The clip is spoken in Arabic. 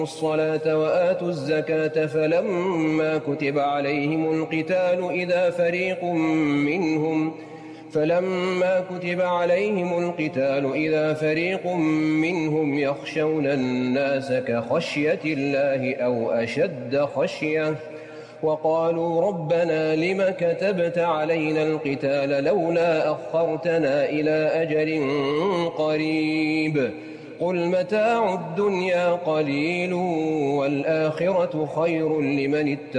الصلاة وآتوا الزكاة فلما كتب عليهم القتال إذا فريق منهم يخشون الناس كخشية الله أو أشد خشية وقالوا ربنا لم كتبت علينا القتال لولا أخرتنا إلى أجل قريب قل متاع الدنيا قليل والآخرة خير لمن اتقى